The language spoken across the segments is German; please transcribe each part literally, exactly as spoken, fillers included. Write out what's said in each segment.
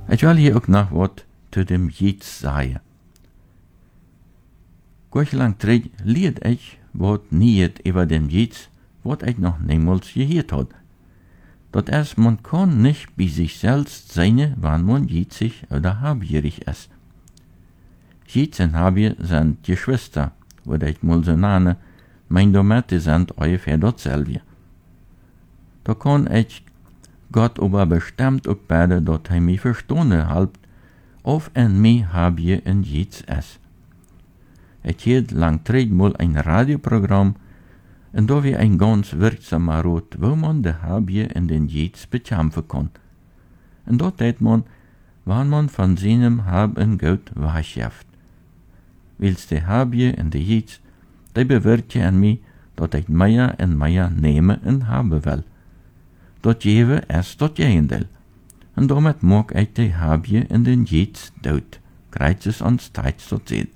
Ich will hier ook nog wat zu dem Jits sagen. Gleich lang terug liet ich wat niet über dem Jits, wat ich noch niemals gehört hat. Dat es man kann nicht bei sich selbst sein, wann man jitzig oder habgierig ist. Jits und Habgier sind Geschwister, wat ich mal so nenne, mein Domette sind ungefähr dasselbe. Da kann ich Gott aber bestimmt auch beten, dat hij mich verstanden helpt, of en mij Habgier en Jits ist. Ich hielt lang terug mal ein Radioprogramm, und da wir ein ganz wirksamer Rot, wo man de Habgier in den Jits bekämpfen kann. Und dort tät man, wann man von seinem Hab en Gott wegschafft. Wils de Habgier in de Jits, die bewirkt an mich, dat ich mehr und mehr nehmen und haben will. Dat geven is dat Gegendeel. En damit mag ich de Habgier in den Jits dood, krijgt es ons tijd tot zien.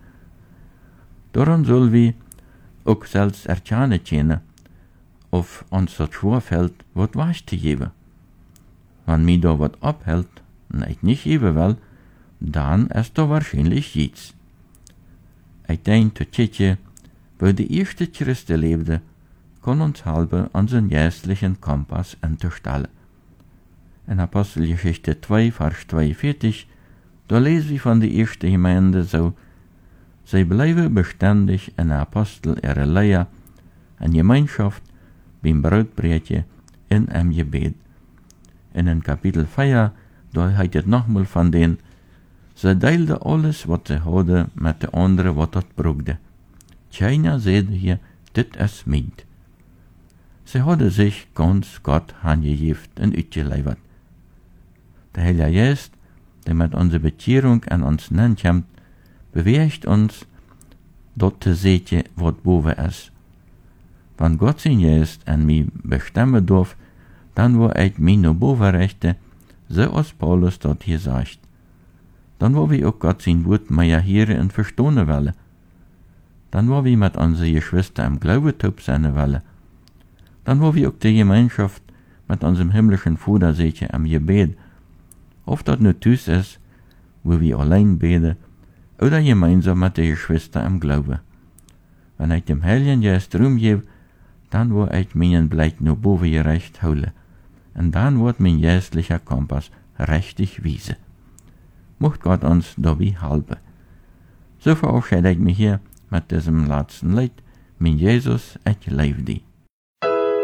Daran soll wir auch selbst erkennen können, of uns das schwerfällt, wat was zu geben. Wenn mir da wat abhält, und ich nicht geben will, dann ist da wahrscheinlich Jits. Ich denke, Tschetje, wo die erste Christen lebte, kann uns helfen, unseren geistlichen Kompass unterstellen. In Apostelgeschichte zwei, Vers zweiundvierzig, da lesen wir von der ersten Gemeinde so: Sie bleiben beständig in der Apostel ihrer Lehre, in Gemeinschaft, beim Brotbretje, in einem Gebet. In den Kapitel vier, da heißt es nochmal von denen: Sie teilten alles, was sie hadden, mit den anderen, was das brauchte. Keiner sagte hier, das ist meint. Sie hadden sich ganz Gott hingegeben und uitgeleverd. Der Heilige Geist, der mit unserer Beziehung an uns nankommt, bewegt uns, dort zu sehen, was boven ist. Wenn Gott sein Geist an mich bestimmen darf, dann wo ich mich noch bovenrechte, so als Paulus dort hier sagt. Dann wo wir auch Gott sein Wort mehr hören und verstehen wollen. Dann wo wir mit unseren Geschwistern im Glauben taub sein wollen. Dann wo wir auch die Gemeinschaft mit unserem himmlischen Vater sehen am Gebet, ob das nur tüß ist, wo wir allein beten, oder gemeinsam mit den Geschwistern im Glauben. Wenn ich dem Heiligen Geist Raum gebe, dann wo ich meinen Blick nur boven gerecht hole, und dann wird mein geistlicher Kompass richtig wiese. Mocht Gott uns dabei helfen. So verabschiede ich mich hier mit diesem letzten Lied. Mein Jesus, ich liebe dich.